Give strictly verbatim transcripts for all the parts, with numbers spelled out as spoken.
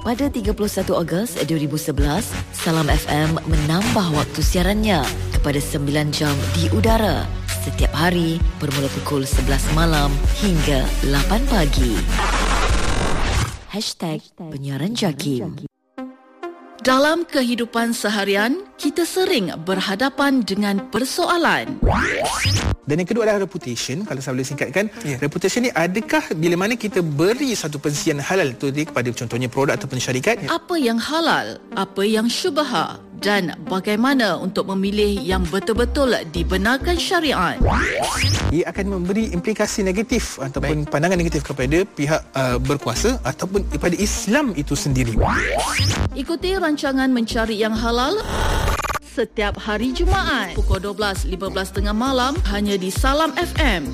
Pada tiga puluh satu Ogos dua ribu sebelas, Salam F M menambah waktu siarannya kepada sembilan jam di udara setiap hari bermula pukul sebelas malam hingga lapan pagi. Hashtag Penyiaran Jakim. Dalam kehidupan seharian, kita sering berhadapan dengan persoalan. Dan yang kedua adalah reputation. Kalau saya boleh singkatkan, yeah. Reputation ni adakah bila mana kita beri satu pensian halal tu kepada contohnya produk ataupun syarikat? Yeah. Apa yang halal, apa yang syubha, dan bagaimana untuk memilih yang betul-betul dibenarkan syariat. Ia akan memberi implikasi negatif ataupun Baik. pandangan negatif kepada pihak uh, berkuasa ataupun kepada Islam itu sendiri. Ikuti rancangan Mencari Yang Halal setiap hari Jumaat pukul dua belas lima belas tengah malam hanya di Salam F M.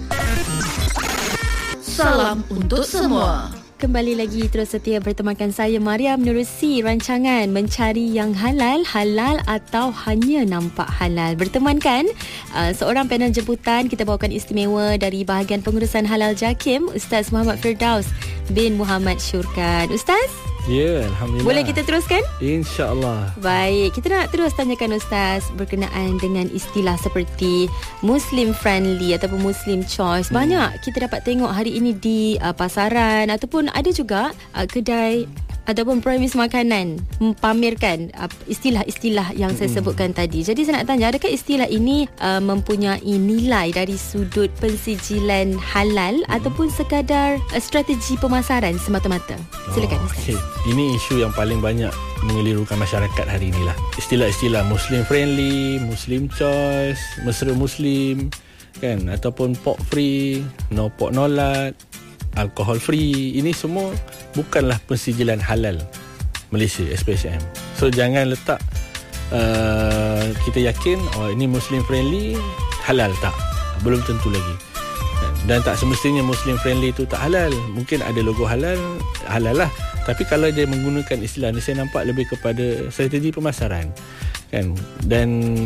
Salam untuk semua. Kembali lagi terus setia bertemankan saya Maria menerusi rancangan Mencari Yang Halal, halal atau hanya nampak halal. Bertemankan uh, seorang panel jemputan, kita bawakan istimewa dari bahagian pengurusan halal Jakim, Ustaz Muhammad Firdaus bin Muhammad Syurkan. Ustaz? Ya, Alhamdulillah. Boleh kita teruskan? InsyaAllah. Baik, kita nak terus tanyakan Ustaz berkenaan dengan istilah seperti Muslim friendly ataupun Muslim choice. Banyak hmm. kita dapat tengok hari ini di uh, pasaran ataupun ada juga uh, kedai ataupun premis makanan mempamerkan uh, istilah-istilah yang saya sebutkan tadi. Jadi saya nak tanya, adakah istilah ini uh, mempunyai nilai dari sudut pensijilan halal ataupun sekadar uh, strategi pemasaran semata-mata? Silakan. Oh, okay. Ini isu yang paling banyak mengelirukan masyarakat hari inilah. Istilah-istilah Muslim friendly, Muslim choice, mesra Muslim, kan, ataupun pork free, no pork no lard, alkohol free. Ini semua bukanlah pensijilan halal Malaysia S P S M. So jangan letak uh, kita yakin oh ini Muslim friendly halal, tak, belum tentu lagi. Dan tak semestinya Muslim friendly itu tak halal. Mungkin ada logo halal, halal lah. Tapi kalau dia menggunakan istilah ni, saya nampak lebih kepada strategi pemasaran, kan. Dan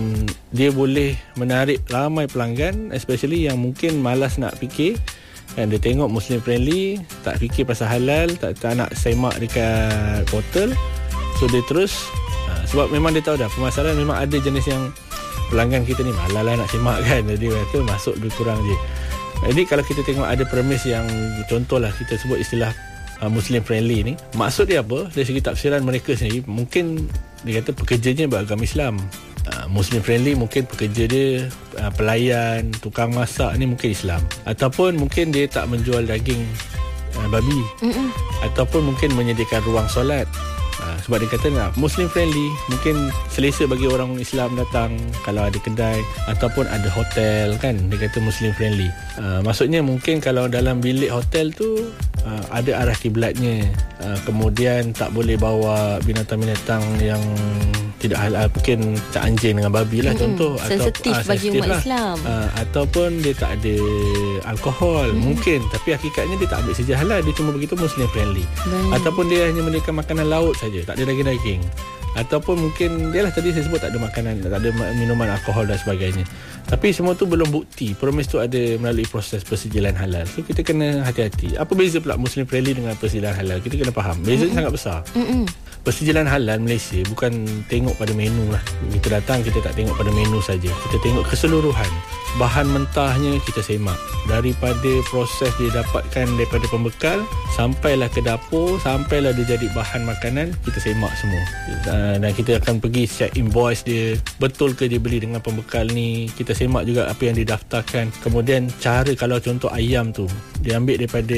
dia boleh menarik ramai pelanggan, especially yang mungkin malas nak fikir, kan. Dia tengok Muslim friendly, tak fikir pasal halal, tak, tak nak semak dekat botol. So dia terus ha, sebab memang dia tahu dah pemasaran memang ada jenis yang pelanggan kita ni malas lah nak semak, kan. Jadi kata masuk lebih kurang je. Jadi kalau kita tengok ada premis yang contohlah kita sebut istilah uh, Muslim friendly ni, maksud dia apa? Dari segi tafsiran mereka sendiri, mungkin dia kata pekerjanya beragama Islam. Uh, Muslim friendly mungkin pekerja dia uh, pelayan, tukang masak ni mungkin Islam. Ataupun mungkin dia tak menjual daging uh, babi. Mm-mm. Ataupun mungkin menyediakan ruang solat. Uh, sebab dia kata nak Muslim friendly, mungkin selesa bagi orang Islam datang kalau ada kedai ataupun ada hotel, kan. Dia kata Muslim friendly. Uh, maksudnya mungkin kalau dalam bilik hotel tu uh, ada arah kiblatnya. Uh, kemudian tak boleh bawa binatang-binatang yang tidak halal, mungkin tak anjing dengan babi lah, mm-hmm. contoh. Sensitif atau, bagi uh, umat lah. Islam. Uh, ataupun dia tak ada alkohol, mm-hmm. mungkin. Tapi hakikatnya dia tak ambil saja halal, dia cuma begitu Muslim friendly. Baik. Ataupun dia hanya menyediakan makanan laut saja, tak ada daging-daging. Ataupun mungkin dia lah tadi saya sebut tak ada makanan, tak ada minuman alkohol dan sebagainya. Tapi semua tu belum bukti promise tu ada melalui proses persijilan halal. So kita kena hati-hati. Apa beza pula Muslim friendly dengan persijilan halal? Kita kena faham bezanya mm-hmm. sangat besar. Mm-hmm. Persijilan halal Malaysia bukan tengok pada menu lah. Kita datang, kita tak tengok pada menu saja. Kita tengok keseluruhan. Bahan mentahnya kita semak. Daripada proses dia dapatkan daripada pembekal, sampailah ke dapur, sampailah dia jadi bahan makanan, kita semak semua. Dan kita akan pergi check invoice dia, betul ke dia beli dengan pembekal ni. Kita semak juga apa yang didaftarkan. Kemudian cara, kalau contoh ayam tu, dia ambil daripada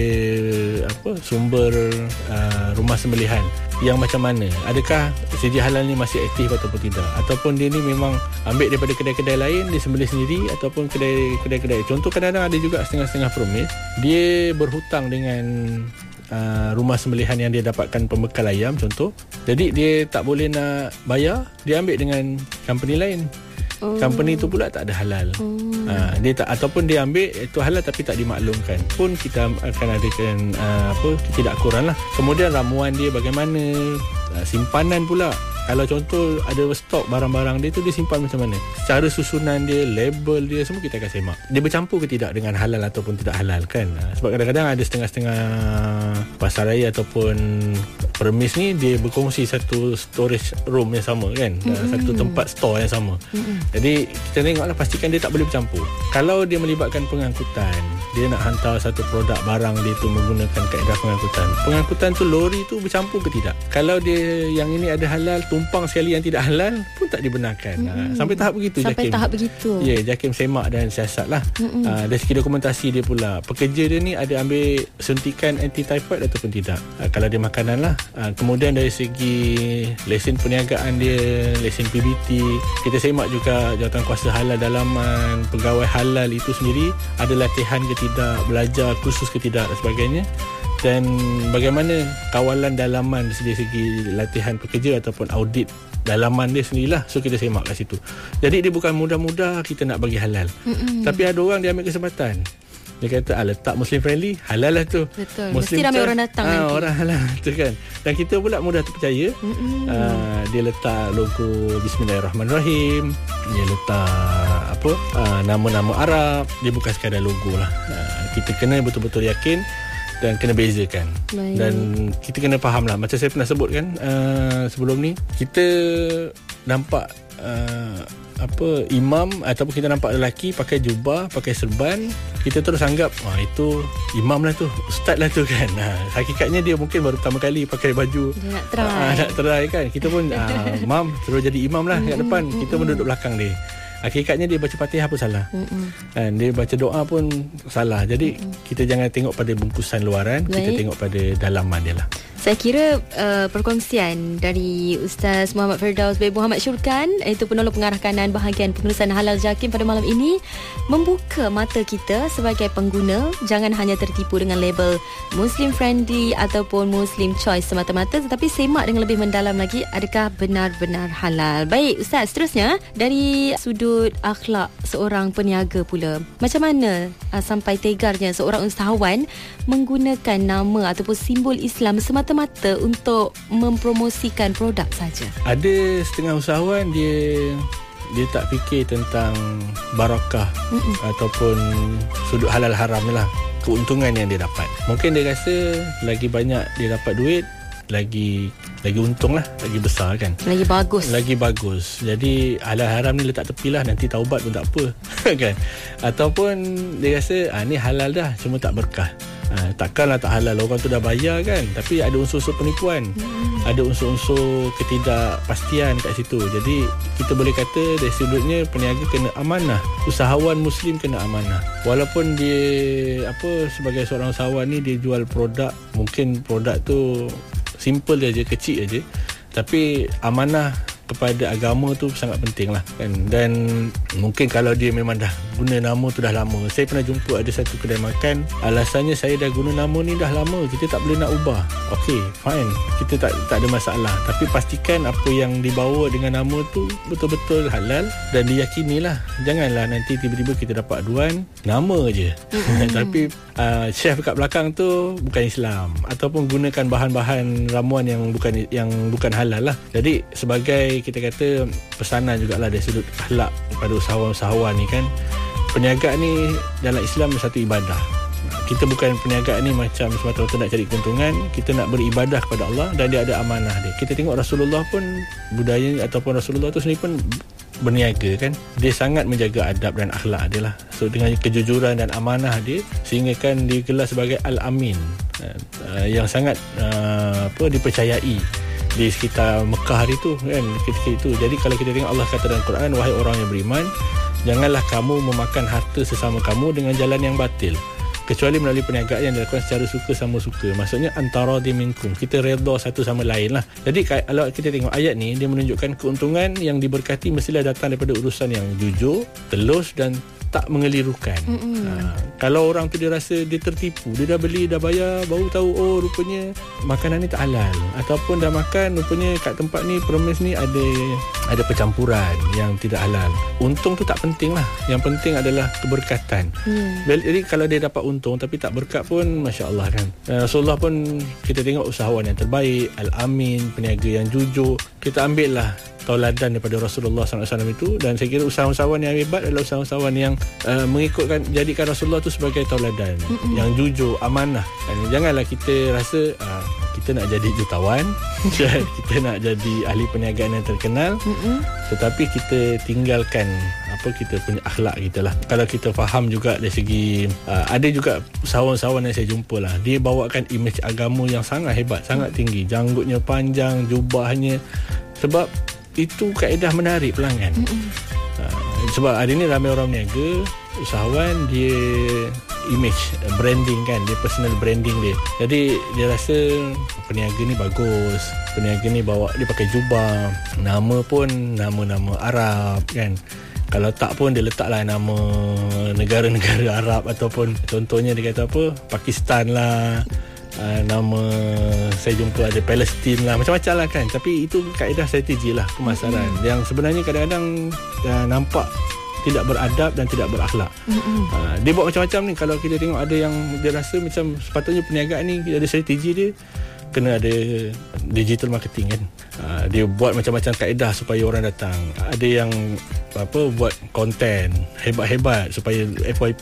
apa sumber uh, rumah sembelihan yang macam mana, adakah sedia halal ni masih aktif ataupun tidak, ataupun dia ni memang ambil daripada kedai-kedai lain, dia sembelih sendiri, ataupun kedai-kedai contoh kadang-kadang ada juga setengah-setengah promis dia berhutang dengan uh, rumah sembelihan yang dia dapatkan pembekal ayam contoh, jadi dia tak boleh nak bayar, dia ambil dengan company lain. Oh. Company tu pula tak ada halal. Oh. Ha, dia tak, ataupun dia ambil itu halal tapi tak dimaklumkan, pun kita akan adakan uh, apa tidak akuran lah. Kemudian ramuan dia bagaimana, uh, simpanan pula. Kalau contoh ada stok barang-barang dia tu, dia simpan macam mana, cara susunan dia, label dia, semua kita akan semak. Dia bercampur ke tidak dengan halal ataupun tidak halal, kan. Ha, sebab kadang-kadang ada setengah-setengah pasaraya ataupun Permis ni dia berkongsi satu storage room yang sama kan, mm-hmm. satu tempat store yang sama. Mm-hmm. Jadi kita tengoklah, pastikan dia tak boleh bercampur. Kalau dia melibatkan pengangkutan, dia nak hantar satu produk barang dia tu menggunakan kaedah pengangkutan. Pengangkutan tu lori tu bercampur ke tidak? Kalau dia yang ini ada halal, tumpang sekali yang tidak halal pun tak dibenarkan. Mm-hmm. Ha, sampai tahap begitu. Sampai Jakim. tahap begitu. Ya, JAKIM semak dan siasat lah. Mm-hmm. Ha, dari segi dokumentasi dia pula, pekerja dia ni ada ambil suntikan anti-typhoid ataupun tidak. Ha, kalau dia makanan lah. Ha, kemudian dari segi lesen perniagaan dia, lesen P B T, kita semak juga jawatankuasa halal dalaman, pegawai halal itu sendiri ada latihan ke tidak, belajar kursus ke tidak dan sebagainya. Dan bagaimana kawalan dalaman dari segi latihan pekerja ataupun audit dalaman dia sendirilah. So kita semak kat situ. Jadi dia bukan mudah-mudah kita nak bagi halal. Mm-mm. Tapi ada orang dia ambil kesempatan. Dia kata, ah, letak Muslim friendly, halal lah tu. Betul. Muslim mesti ramai orang datang ah, nanti. Orang halal tu kan. Dan kita pula mudah terpercaya. Ah, dia letak logo Bismillahirrahmanirrahim. Dia letak apa? Ah, nama-nama Arab. Dia bukan sekadar logo lah. Ah, kita kena betul-betul yakin dan kena bezakan. Baik. Dan kita kena faham lah, macam saya pernah sebut kan uh, sebelum ni, kita nampak uh, apa imam ataupun kita nampak lelaki pakai jubah, pakai serban, kita terus anggap wah itu imam lah tu, ustaz lah tu kan. Ha, hakikatnya dia mungkin baru pertama kali pakai baju, dia nak try, ha, nak try kan. Kita pun uh, mam terus jadi imam lah kat depan, kita pun duduk belakang dia. Hakikatnya dia baca Fatihah pun salah. Mm-mm. Dan dia baca doa pun salah. Jadi Mm-mm. kita jangan tengok pada bungkusan luaran, Baik. kita tengok pada dalaman dia lah. Saya kira uh, perkongsian dari Ustaz Muhammad Firdaus bin Muhammad Syurkan, iaitu penolong pengarah kanan bahagian pengurusan halal JAKIM pada malam ini, membuka mata kita sebagai pengguna. Jangan hanya tertipu dengan label Muslim friendly ataupun Muslim choice semata-mata, tetapi semak dengan lebih mendalam lagi, adakah benar-benar halal. Baik Ustaz, seterusnya dari sudut akhlak seorang peniaga pula, macam mana uh, sampai tegarnya seorang usahawan menggunakan nama ataupun simbol Islam semata-mata untuk mempromosikan produk saja? Ada setengah usahawan dia dia tak fikir tentang barakah Mm-mm. ataupun sudut halal haram lah, keuntungan yang dia dapat. Mungkin dia rasa lagi banyak dia dapat duit, lagi lagi untung lah, lagi besar kan, lagi bagus lagi bagus. Jadi halal haram ni letak tepi lah, nanti taubat pun tak apa kan. Ataupun dia rasa ah, ni halal dah, cuma tak berkah. Ha, takkanlah tak halal, orang tu dah bayar kan. Tapi ada unsur-unsur penipuan, hmm. ada unsur-unsur ketidakpastian kat situ. Jadi kita boleh kata dari sudutnya peniaga kena amanah, usahawan Muslim kena amanah. Walaupun dia apa sebagai seorang usahawan ni dia jual produk, mungkin produk tu simple aja, kecil aja, tapi amanah kepada agama tu sangat penting lah kan. Dan mungkin kalau dia memang dah guna nama tu dah lama, saya pernah jumpa ada satu kedai makan, alasannya saya dah guna nama ni dah lama, kita tak boleh nak ubah. Okey, fine, kita tak tak ada masalah, tapi pastikan apa yang dibawa dengan nama tu betul-betul halal dan diyakinilah. Janganlah nanti tiba-tiba kita dapat aduan nama je tapi uh, chef kat belakang tu bukan Islam ataupun gunakan bahan-bahan ramuan yang bukan yang bukan halal lah. Jadi sebagai kita kata pesanan jugalah dari sudut akhlak kepada usahawan-usahawan ni kan, perniagaan ni dalam Islam satu ibadah. Kita bukan perniagaan ni macam semata-mata nak cari keuntungan, kita nak beribadah kepada Allah dan dia ada amanah dia. Kita tengok Rasulullah pun, budaya ataupun Rasulullah tu sendiri pun berniaga kan, dia sangat menjaga adab dan akhlak dia lah. So dengan kejujuran dan amanah dia, sehingga kan digelar sebagai Al-Amin, uh, yang sangat uh, apa dipercayai di sekitar Mekah hari tu kan, ketika itu. Jadi kalau kita tengok Allah kata dalam Quran, wahai orang yang beriman, janganlah kamu memakan harta sesama kamu dengan jalan yang batil, kecuali melalui perniagaan yang dilakukan secara suka sama suka. Maksudnya antara di minkum, kita redha satu sama lain lah. Jadi kalau kita tengok ayat ni, dia menunjukkan keuntungan yang diberkati mestilah datang daripada urusan yang jujur, telus dan tak mengelirukan. Ha, kalau orang tu dia rasa dia tertipu, dia dah beli, dah bayar, baru tahu oh rupanya makanan ni tak halal, ataupun dah makan rupanya kat tempat ni permis ni ada ada percampuran yang tidak halal. Untung tu tak penting lah, yang penting adalah keberkatan. Hmm. Jadi kalau dia dapat untung tapi tak berkat pun masya-Allah kan. Dan Rasulullah pun kita tengok usahawan yang terbaik, Al-Amin, peniaga yang jujur. Kita ambil lah tauladan daripada Rasulullah sallallahu alaihi wasallam itu, dan saya kira usahawan-usahawan yang hebat adalah usahawan-usahawan yang uh, mengikutkan, jadikan Rasulullah tu sebagai tauladan, mm-hmm. yang jujur, amanah. Dan janganlah kita rasa uh, kita kita nak jadi jutawan, kita nak jadi ahli perniagaan yang terkenal, mm-hmm. tetapi kita tinggalkan apa kita punya akhlak kita lah. Kalau kita faham juga dari segi uh, ada juga usahawan-usahawan yang saya jumpa lah, dia bawakan imej agama yang sangat hebat, sangat tinggi, janggutnya panjang, jubahnya, sebab itu kaedah menarik pelanggan. Mm-hmm. uh, sebab hari ni ramai orang berniaga, usahawan, dia image, branding kan, dia personal branding dia. Jadi dia rasa peniaga ni bagus, peniaga ni bawa, dia pakai jubah, nama pun nama-nama Arab kan. Kalau tak pun dia letaklah nama negara-negara Arab, ataupun contohnya dia kata apa, Pakistan lah, uh, nama saya jumpa ada Palestin lah, macam-macam lah kan. Tapi itu kaedah strategi lah pemasaran, mm-hmm. yang sebenarnya kadang-kadang uh, nampak tidak beradab dan tidak berakhlak. Mm-hmm. Uh, dia buat macam-macam ni. Kalau kita tengok ada yang dia rasa macam sepatutnya perniagaan ni ada strategi dia, kena ada digital marketing kan. Uh, dia buat macam-macam kaedah supaya orang datang. Ada yang apa buat konten hebat-hebat supaya F Y P.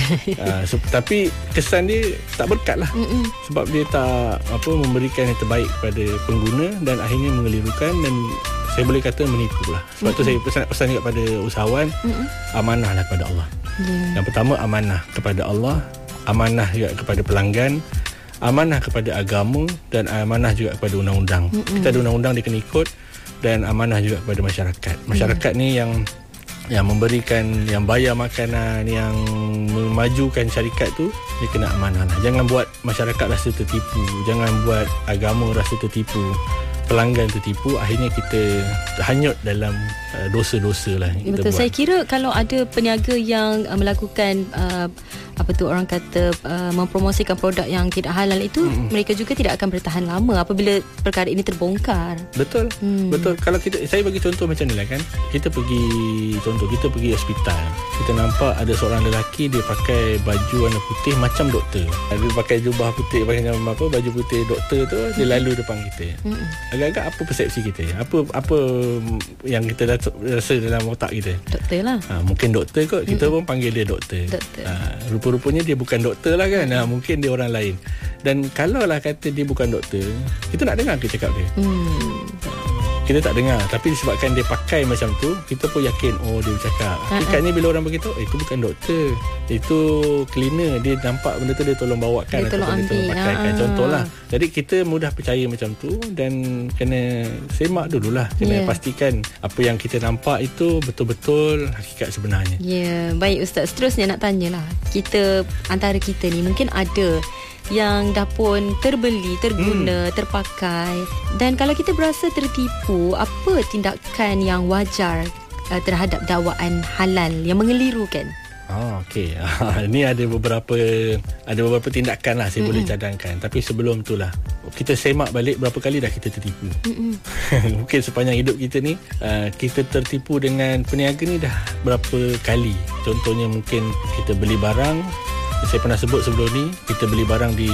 uh, so, tapi kesan dia tak berkat lah. Mm-mm. Sebab dia tak apa memberikan yang terbaik kepada pengguna dan akhirnya mengelirukan dan saya boleh kata menipu lah. Sebab mm-hmm. tu saya pesan, pesan juga pada usahawan, mm-hmm. amanahlah kepada Allah. Yeah. Yang pertama amanah kepada Allah, amanah juga kepada pelanggan, amanah kepada agama dan amanah juga kepada undang-undang. Mm-hmm. Kita ada undang-undang dia kena ikut, dan amanah juga kepada masyarakat. Masyarakat yeah. ni yang yang memberikan, yang bayar makanan, yang memajukan syarikat tu, dia kena amanah lah. Jangan buat masyarakat rasa tertipu, jangan buat agama rasa tertipu, pelanggan tertipu, akhirnya kita hanyut dalam uh, dosa-dosa lah. Betul. Buat. Saya kira kalau ada peniaga yang uh, melakukan uh, apa tu orang kata uh, mempromosikan produk yang tidak halal itu, hmm. mereka juga tidak akan bertahan lama apabila perkara ini terbongkar. Betul. Hmm. Betul. Kalau kita, saya bagi contoh macam ni lah kan. Kita pergi, contoh kita pergi hospital, kita nampak ada seorang lelaki, dia pakai baju warna putih macam doktor. Dia pakai jubah putih, pakai apa, baju putih doktor tu, dia lalu depan kita. Hmm. Agak-agak apa persepsi kita? Apa apa yang kita rasa dalam otak kita? Doktor lah. Ha, mungkin doktor kot. Kita mm-hmm. pun panggil dia doktor. Doktor. Ha, rupa-rupanya dia bukan doktor lah kan. Ha, mungkin dia orang lain. Dan kalau lah kata dia bukan doktor, kita nak dengar ke cakap dia? Hmm. Kita tak dengar. Tapi disebabkan dia pakai macam tu, kita pun yakin, oh dia bercakap. Hakikatnya bila orang beritahu, eh, itu bukan doktor, itu cleaner, dia nampak benda tu dia tolong bawakan, dia tolong ambil, dia tolong pakaikan. Contohlah. Jadi kita mudah percaya macam tu, dan kena semak dululah. Kena yeah. pastikan apa yang kita nampak itu betul-betul hakikat sebenarnya. Ya, yeah. Baik Ustaz, seterusnya nak tanyalah, kita antara kita ni mungkin ada yang dah pun terbeli, terguna, hmm. terpakai, dan kalau kita berasa tertipu, apa tindakan yang wajar uh, terhadap dakwaan halal yang mengelirukan? Oh, okey. Ini ada beberapa ada beberapa tindakan lah saya mm-hmm. boleh cadangkan. Tapi sebelum tu lah, kita semak balik berapa kali dah kita tertipu. Mm-hmm. Mungkin sepanjang hidup kita ni, uh, kita tertipu dengan peniaga ni dah berapa kali. Contohnya mungkin kita beli barang, saya pernah sebut sebelum ni, kita beli barang di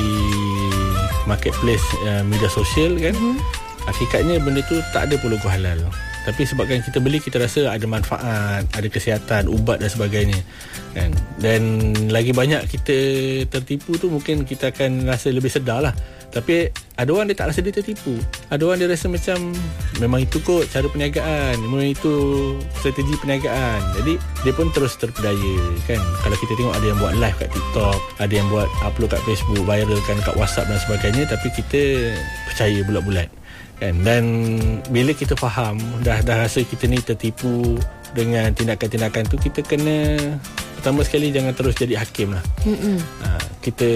marketplace uh, media sosial kan. Mm-hmm. Hakikatnya benda tu tak ada pun logo halal. Tapi sebabkan kita beli, kita rasa ada manfaat, ada kesihatan, ubat dan sebagainya kan. Dan lagi banyak kita tertipu tu, mungkin kita akan rasa lebih sedar lah. Tapi ada orang dia tak rasa dia tertipu. Ada orang dia rasa macam memang itu kot cara perniagaan, memang itu strategi perniagaan. Jadi dia pun terus terpedaya kan. Kalau kita tengok ada yang buat live kat TikTok, ada yang buat upload kat Facebook, viralkan kat WhatsApp dan sebagainya, tapi kita percaya bulat-bulat kan. Dan bila kita faham, dah dah rasa kita ni tertipu dengan tindakan-tindakan tu, kita kena pertama sekali jangan terus jadi hakim lah. Ha, kita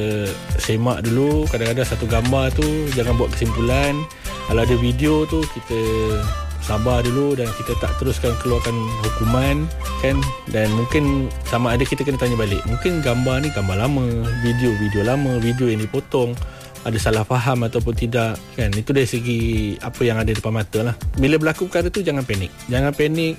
semak dulu. Kadang-kadang satu gambar tu jangan buat kesimpulan. Kalau ada video tu, kita sabar dulu dan kita tak teruskan keluarkan hukuman kan. Dan mungkin sama ada kita kena tanya balik, mungkin gambar ni gambar lama, video video lama, video yang dipotong, ada salah faham ataupun tidak kan. Itu dari segi apa yang ada depan mata lah. Bila berlaku perkara tu, jangan panik. Jangan panik.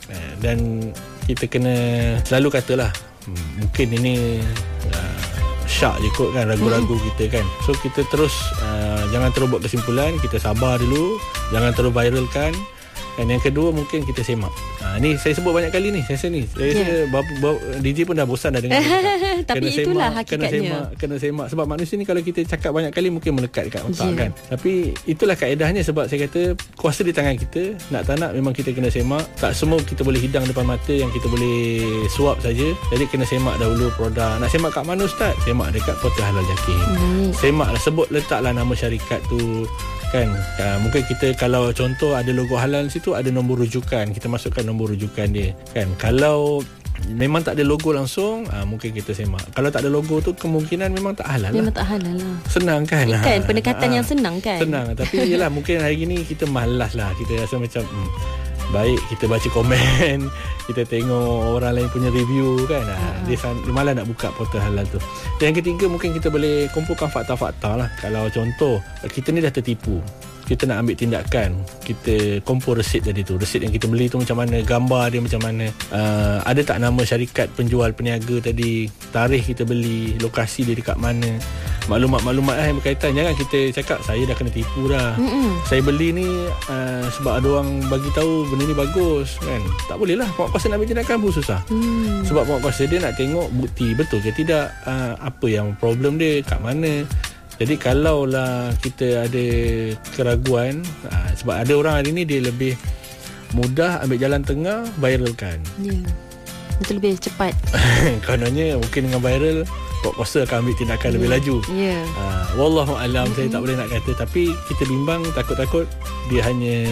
Dan kita kena selalu katalah, hmm, mungkin ini uh, syak je kot kan, ragu-ragu hmm. kita kan. So kita terus uh, jangan terus buat kesimpulan, kita sabar dulu, jangan terus viralkan. Dan yang kedua, mungkin kita semak Ha, ni saya sebut banyak kali ni. Saya rasa ni. Saya rasa yeah. bapa, bapa, D J pun dah bosan dah dengar. Tapi kena itulah semak, hakikatnya. Kena semak, kena semak. Sebab manusia ni kalau kita cakap banyak kali mungkin melekat dekat otak yeah. kan. Tapi itulah kaedahnya, sebab saya kata kuasa di tangan kita. Nak tak nak memang kita kena semak. Tak semua kita boleh hidang depan mata yang kita boleh suap saja. Jadi kena semak dahulu produk. Nak semak kat mana Ustaz? Semak dekat portal Halal Jakim. Hmm. Semaklah, sebut letaklah nama syarikat tu kan. Uh, mungkin kita kalau contoh ada logo halal situ, ada nombor rujukan, kita masukkan nombor rujukan dia kan. Kalau memang tak ada logo langsung, uh, mungkin kita semak. Kalau tak ada logo tu kemungkinan memang tak halal memang lah. tak halal lah. Senang kan? Kan pendekatan ha, yang senang kan. Senang, tapi yelah mungkin hari ni kita malas lah. Kita rasa macam hmm, baik kita baca komen, kita tengok orang lain punya review kan. Ha, dia, dia malah nak buka portal halal tu. Dan yang ketiga, mungkin kita boleh kumpulkan fakta-fakta lah. Kalau contoh kita ni dah tertipu, kita nak ambil tindakan, kita kumpul resit tadi tu. Resit yang kita beli tu macam mana, gambar dia macam mana, uh, ada tak nama syarikat penjual peniaga tadi, tarikh kita beli, lokasi dia dekat mana, maklumat-maklumat lah yang berkaitan. Jangan kita cakap saya dah kena tipu dah. Mm-mm. Saya beli ni uh, sebab ada orang bagi tahu benda ni bagus kan. Tak boleh lah. Penguat kuasa nak ambil tindakan pun susah. Mm. Sebab penguat kuasa dia nak tengok bukti betul ke tidak, uh, apa yang problem dia kat mana. Jadi kalaulah kita ada keraguan, aa, sebab ada orang hari ni dia lebih mudah ambil jalan tengah, viralkan. Ya. Yeah. Itu lebih cepat. Kononnya mungkin dengan viral Pok kuasa akan ambil tindakan yeah. lebih laju. Ya. Yeah. Wallahu alam, mm-hmm. saya tak boleh nak kata, tapi kita bimbang takut-takut dia hanya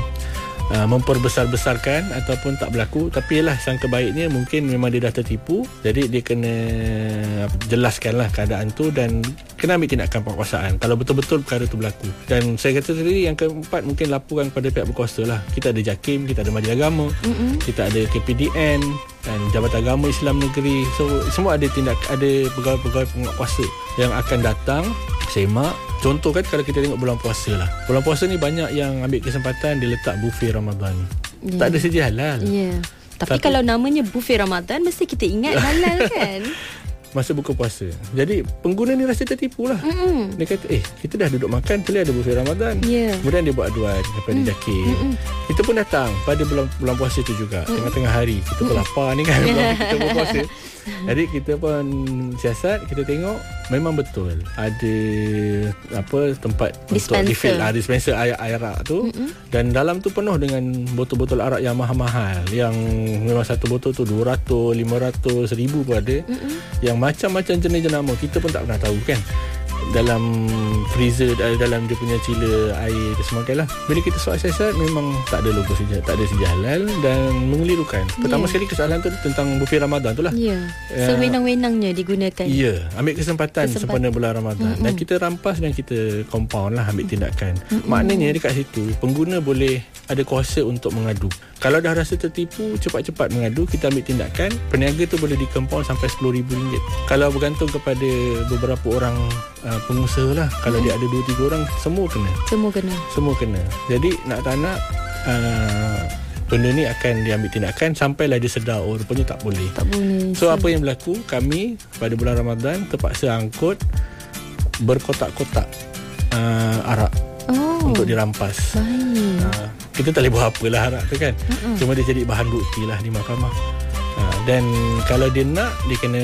Uh, memperbesar-besarkan ataupun tak berlaku. Tapi ialah sangka baiknya mungkin memang dia dah tertipu, jadi dia kena jelaskanlah keadaan tu dan kena ambil tindakan penguasaan kalau betul-betul perkara tu berlaku. Dan saya kata sendiri, yang keempat mungkin laporkan kepada pihak berkuasa lah. Kita ada JAKIM, kita ada Majlis Agama, mm-hmm. kita ada K P D N dan Jabatan Agama Islam Negeri. So semua ada tindak, ada pegawai-pegawai penguatkuasa yang akan datang semak. Contoh kan kalau kita tengok bulan puasa lah, bulan puasa ni banyak yang ambil kesempatan dia letak buffet Ramadan. Yeah. Tak ada saja halal. Yeah. Tapi, Tapi kalau namanya buffet Ramadan, mesti kita ingat halal kan. Masa buka puasa. Jadi pengguna ni rasa tertipu lah. Mm-mm. Dia kata eh kita dah duduk makan, boleh ada buffet Ramadan. Yeah. Kemudian dia buat aduan kepada mm. JAKIM. Mm-mm. Kita pun datang pada bulan bulan puasa tu juga. Mm. Tengah-tengah hari kita pun lapar ni kan. Kita berpuasa. Jadi kita pun siasat, kita tengok memang betul ada apa tempat dispenser. Untuk refill ah, dispenser air, air arak tu. Mm-mm. Dan dalam tu penuh dengan botol-botol arak yang mahal-mahal, yang memang satu botol tu dua ratus, lima ratus, seribu pun ada. Mm-mm. Yang macam-macam jenis jenama kita pun tak pernah tahu kan. Dalam freezer, dalam dia punya cila air dan sebagainya lah. Bila kita soal siasat, memang tak ada logo sejarah, tak ada sejarah halal dan mengelirukan. Pertama yeah. sekali kesalahan tu tentang buffet Ramadan tu lah. Ya. Yeah. Sewenang-wenangnya digunakan. Ya. Yeah. Ambil kesempatan, kesempatan sempena bulan Ramadan. Mm-hmm. Dan kita rampas dan kita compound lah, ambil tindakan. Mm-hmm. Maknanya dekat situ pengguna boleh ada kuasa untuk mengadu. Kalau dah rasa tertipu, cepat-cepat mengadu, kita ambil tindakan. Peniaga tu boleh di-compound sampai sepuluh ribu ringgit. Kalau bergantung kepada beberapa orang uh, pengusaha lah. Kalau hmm. dia ada dua tiga orang, semua kena. Semua kena. Semua kena. Jadi nak tak nak uh, benda ni akan diambil tindakan sampailah dia sedar oh rupanya tak boleh. Tak boleh. So apa yang berlaku, kami pada bulan Ramadan terpaksa angkut berkotak-kotak uh, arak oh. untuk dirampas. Baik. Uh, kita tak boleh buat apalah arak tu kan. Uh-uh. Cuma dia jadi bahan bukti lah di mahkamah. Uh, dan kalau dia nak, dia kena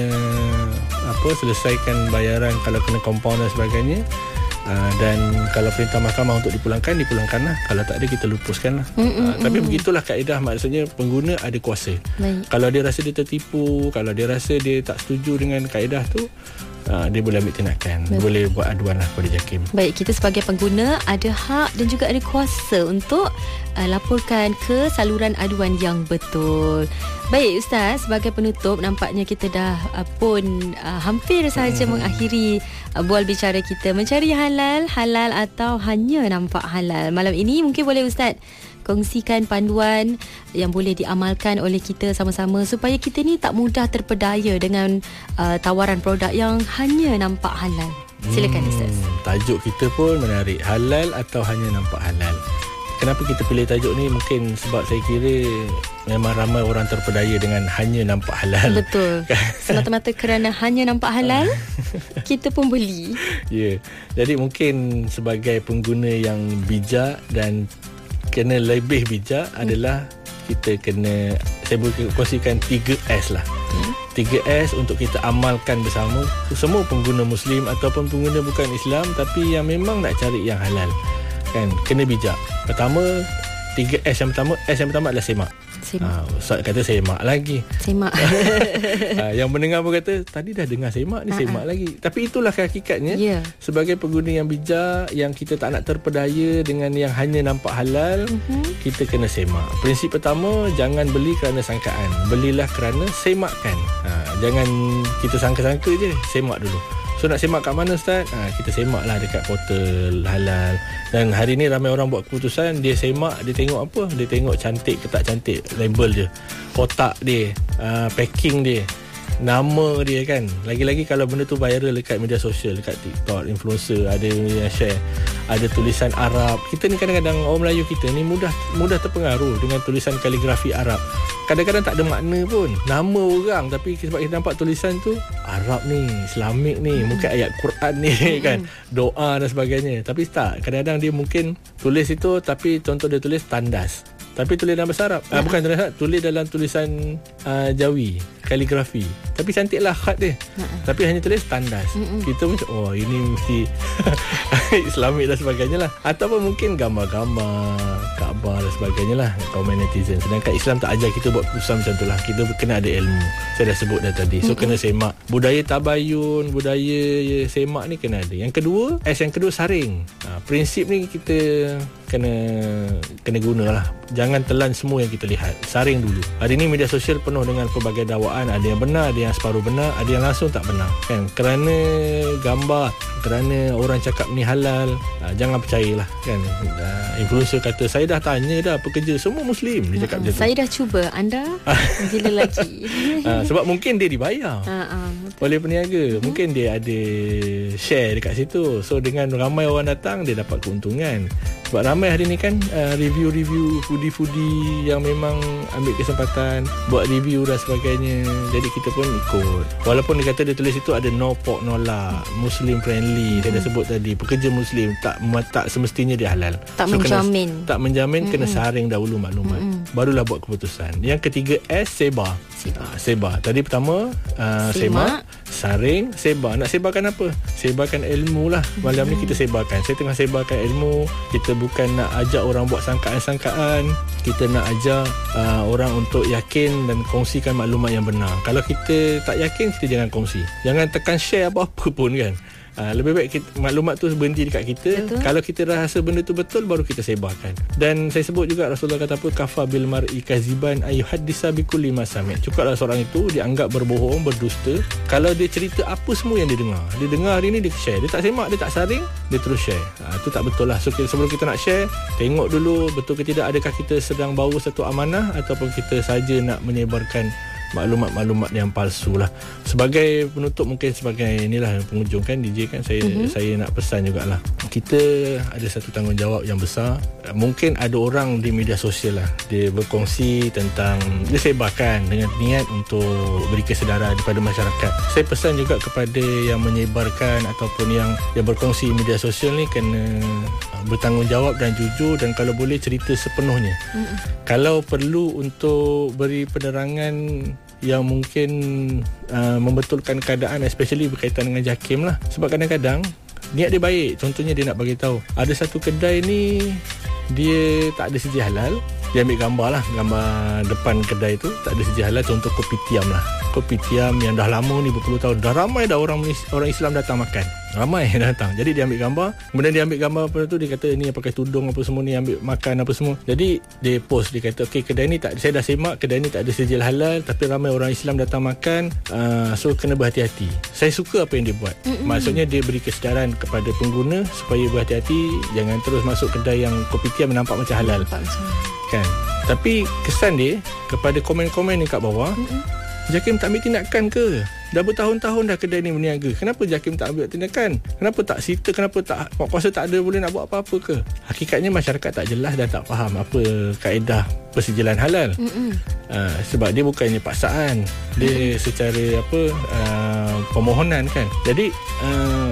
apa selesaikan bayaran kalau kena compound dan sebagainya. Uh, dan kalau perintah mahkamah untuk dipulangkan, dipulangkan lah. Kalau tak ada, kita lupuskan lah. uh, Tapi begitulah kaedah. Maksudnya pengguna ada kuasa. Baik. Kalau dia rasa dia tertipu, kalau dia rasa dia tak setuju dengan kaedah tu, uh, dia boleh ambil tindakan. Baik. Boleh buat aduan lah kepada JAKIM. Baik, kita sebagai pengguna ada hak dan juga ada kuasa untuk uh, laporkan ke saluran aduan yang betul. Baik Ustaz, sebagai penutup, nampaknya kita dah uh, pun uh, hampir sahaja hmm. mengakhiri uh, bual bicara kita. Mencari halal, halal atau hanya nampak halal. Malam ini mungkin boleh Ustaz kongsikan panduan yang boleh diamalkan oleh kita sama-sama supaya kita ni tak mudah terpedaya dengan uh, tawaran produk yang hanya nampak halal. Silakan Ustaz. Hmm, tajuk kita pun menarik. Halal atau hanya nampak halal. Kenapa kita pilih tajuk ni? Mungkin sebab saya kira memang ramai orang terpedaya dengan hanya nampak halal. Betul. Semata-mata kerana hanya nampak halal, kita pun beli. Ya. Yeah. Jadi mungkin sebagai pengguna yang bijak dan kena lebih bijak hmm. adalah kita kena, saya boleh kongsikan tiga S lah. hmm. tiga S untuk kita amalkan bersama semua pengguna Muslim ataupun pengguna bukan Islam tapi yang memang nak cari yang halal kan. Kena bijak. Pertama, tiga S yang pertama, S yang pertama adalah semak. Semak. Ha, Ustaz kata semak lagi. Semak. ha, yang mendengar pun kata, tadi dah dengar semak ni, Ha-ha. semak lagi. Tapi itulah hakikatnya. Yeah. Sebagai pengguna yang bijak, yang kita tak nak terpedaya dengan yang hanya nampak halal, uh-huh. kita kena semak. Prinsip pertama, jangan beli kerana sangkaan. Belilah kerana semakkan. Ha, jangan kita sangka-sangka je, semak dulu. So nak semak kat mana Ustaz? Ha, kita semak lah dekat portal halal. Dan hari ni ramai orang buat keputusan, dia semak, dia tengok apa? Dia tengok cantik ke tak cantik, label je, kotak dia, uh, packing dia, nama dia kan. Lagi-lagi kalau benda tu viral dekat media sosial, dekat TikTok, influencer ada yang share, ada tulisan Arab. Kita ni kadang-kadang orang Melayu kita ni mudah mudah terpengaruh dengan tulisan kaligrafi Arab. Kadang-kadang tak ada makna pun, nama orang, tapi sebab kita nampak tulisan tu Arab ni, Islamik ni, mungkin ayat Quran ni kan, doa dan sebagainya. Tapi tak, kadang-kadang dia mungkin tulis itu tapi contoh dia tulis tandas, tapi tulis dalam bahasa Arab. Ya. Ah, bukan tulis Arab, tulis dalam tulisan uh, Jawi, kaligrafi. Tapi cantiklah khat dia. Ya. Tapi hanya tulis tandas. Mm-mm. Kita macam, oh ini mesti Islamik dan sebagainya lah. Ataupun mungkin gambar-gambar Kaabah dan sebagainya lah, kaum netizen. Sedangkan Islam tak ajar kita buat keputusan macam tu lah. Kita kena ada ilmu. Saya dah sebut dah tadi. So, Mm-mm. kena semak. Budaya tabayun, budaya semak ni kena ada. Yang kedua, S yang kedua, saring. Ha, prinsip ni kita kena kena guna lah. Jangan telan semua yang kita lihat. Saring dulu. Hari ni media sosial penuh dengan pelbagai dakwaan. Ada yang benar, ada yang separuh benar, ada yang langsung tak benar kan. Kerana gambar, kerana orang cakap ni halal, ha, jangan percayalah kan. Ha, influencer kata, saya dah tanya dah pekerja semua Muslim, dia cakap macam tu. Saya dah cuba, anda bila lagi. ha, sebab mungkin dia dibayar ha, ha, oleh peniaga. Mungkin dia ada share dekat situ. So dengan ramai orang datang, dia dapat keuntungan. Sebab ramai hari ni kan uh, review-review foodie-foodie yang memang ambil kesempatan buat review dan sebagainya. Jadi kita pun ikut. Walaupun dia kata dia tulis itu ada no pork no lard, Muslim friendly. Saya dah sebut tadi, pekerja Muslim tak tak semestinya dia halal. Tak so, menjamin. Kena, tak menjamin, Mm-mm. kena saring dahulu maklumat. Mm-mm. Barulah buat keputusan. Yang ketiga S, sebar. Sebar. Ha, sebar. Tadi pertama uh, semak, saring, sebar. Nak sebarkan apa? Sebarkan ilmu lah. Malam mm-hmm. ni kita sebarkan. Saya tengah sebarkan ilmu. Kita bukan nak ajak orang buat sangkaan-sangkaan. Kita nak ajak uh, orang untuk yakin dan kongsikan maklumat yang benar. Kalau kita tak yakin, kita jangan kongsi. Jangan tekan share apa-apa pun kan. Uh, lebih baik kita, maklumat tu berhenti dekat kita. Betul. Kalau kita rasa benda tu betul, baru kita sebarkan. Dan saya sebut juga Rasulullah kata apa, kafa bil mar'i kaziban ayyuhaddisa bikulli ma sami'. Cukuplah seorang itu dianggap berbohong, berdusta kalau dia cerita apa semua yang dia dengar. Dia dengar hari ni, dia share. Dia tak semak, dia tak saring, dia terus share. Ha, itu tak betul lah. So sebelum kita nak share, tengok dulu betul ke tidak, adakah kita sedang bawa satu amanah ataupun kita saja nak menyebarkan maklumat-maklumat yang palsu lah. Sebagai penutup, mungkin sebagai inilah penghujung kan D J kan, saya mm-hmm. saya nak pesan jugalah, kita ada satu tanggungjawab yang besar. Mungkin ada orang di media sosial lah, dia berkongsi tentang, dia sebarkan dengan niat untuk beri kesedaran kepada masyarakat. Saya pesan juga kepada yang menyebarkan ataupun yang yang berkongsi media sosial ni, kena bertanggungjawab dan jujur, dan kalau boleh cerita sepenuhnya. Mm-hmm. Kalau perlu untuk beri penerangan yang mungkin uh, membetulkan keadaan, especially berkaitan dengan JAKIM lah. Sebab kadang-kadang niat dia baik. Contohnya dia nak bagi tahu ada satu kedai ni dia tak ada sedia halal. Dia ambil gambar lah, gambar depan kedai tu tak ada sedia halal. Contoh kopi tiam lah, kopi tiam yang dah lama ni, berpuluh tahun, dah ramai dah orang orang Islam datang makan, ramai yang datang. Jadi dia ambil gambar, kemudian dia ambil gambar apa tu, dia kata ni yang pakai tudung apa semua ni ambil makan apa semua. Jadi dia post, dia kata okey, kedai ni tak, saya dah semak, kedai ni tak ada sijil halal tapi ramai orang Islam datang makan, uh, so kena berhati-hati. Saya suka apa yang dia buat. Mm-mm. Maksudnya dia beri kesedaran kepada pengguna supaya berhati-hati, jangan terus masuk kedai yang kopi tiam nampak macam halal kan. Tapi kesan dia kepada komen-komen ni kat bawah, Mm-mm. JAKIM tak ambil tindakan ke? Dah bertahun-tahun dah kedai ni berniaga. Kenapa JAKIM tak ambil tindakan? Kenapa tak sita? Kenapa tak kuasa tak ada boleh nak buat apa-apa ke? Hakikatnya masyarakat tak jelas dan tak faham apa kaedah persijilan halal. Uh, sebab dia bukannya paksaan. Dia Mm-mm. secara apa uh, permohonan kan. Jadi uh,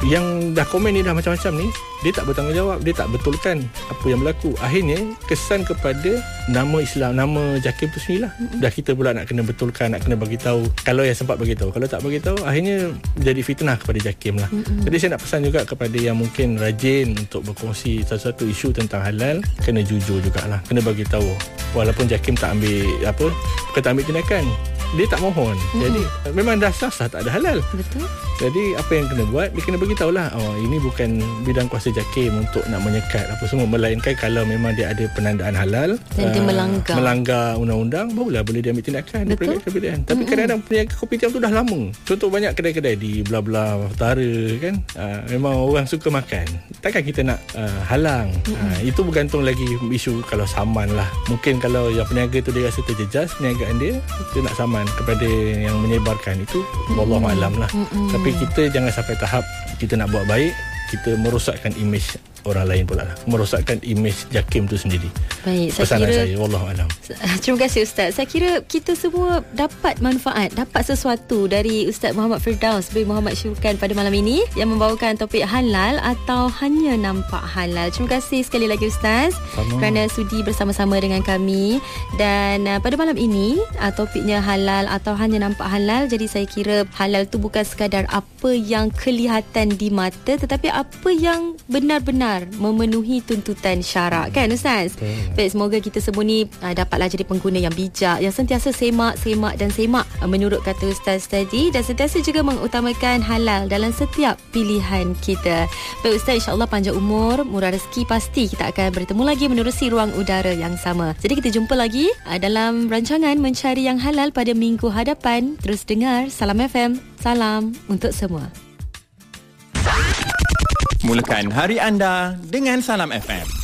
yang dah komen ni dah macam-macam ni, dia tak bertanggungjawab, dia tak betulkan apa yang berlaku. Akhirnya kesan kepada nama Islam, nama JAKIM tu sendirilah. Mm-hmm. Dah kita pula nak kena betulkan, nak kena bagi tahu. Kalau yang sempat bagi tahu, kalau tak bagi tahu, akhirnya jadi fitnah kepada JAKIM lah. Mm-hmm. Jadi saya nak pesan juga kepada yang mungkin rajin untuk berkongsi satu-satu isu tentang halal, kena jujur jugalah, kena bagi tahu. Walaupun JAKIM tak ambil apa, bukan tak ambil tindakan, dia tak mohon. Mm-hmm. Jadi memang dah sah-sah tak ada halal. Betul. Jadi apa yang kena buat, dia kena bagi tahulah, oh ini bukan bidang kuasa JAKIM untuk nak menyekat apa semua, melainkan kalau memang dia ada penandaan halal dan dia uh, melanggar melanggar undang-undang, barulah boleh dia ambil tindakan. Betul. Dia pergi Tapi mm-hmm. kadang-kadang peniaga kopitiam tu dah lama. Contoh banyak kedai-kedai di belah-belah utara kan, uh, memang orang suka makan. Takkan kita nak uh, halang. Mm-hmm. uh, Itu bergantung lagi isu kalau saman lah. Mungkin kalau yang peniaga tu dia rasa terjejas perniagaan dia, dia nak saman kepada yang menyebarkan itu, mm-hmm. wallahu alam lah. Mm-hmm. Tapi kita jangan sampai tahap kita nak buat baik, kita merosakkan imej orang lain pula lah, merosakkan imej JAKIM tu sendiri. Baik, saya pesanan kira, saya, wallahualam. Terima kasih Ustaz. Saya kira kita semua dapat manfaat, dapat sesuatu dari Ustaz Muhammad Firdaus bin Muhammad Syurkan pada malam ini yang membawakan topik halal atau hanya nampak halal. Terima kasih sekali lagi Ustaz Sama. kerana sudi bersama-sama dengan kami. Dan uh, pada malam ini uh, topiknya halal atau hanya nampak halal. Jadi saya kira halal tu bukan sekadar apa yang kelihatan di mata, tetapi apa yang benar-benar memenuhi tuntutan syarak, kan Ustaz? Okay. Baik, semoga kita semua ni uh, dapatlah jadi pengguna yang bijak, yang sentiasa semak, semak dan semak uh, menurut kata Ustaz tadi, dan sentiasa juga mengutamakan halal dalam setiap pilihan kita. Baik Ustaz, insya-Allah panjang umur, murah rezeki, pasti kita akan bertemu lagi menerusi ruang udara yang sama. Jadi kita jumpa lagi uh, dalam rancangan Mencari Yang Halal pada minggu hadapan. Terus dengar Salam F M. Salam untuk semua. Mulakan hari anda dengan Salam F M.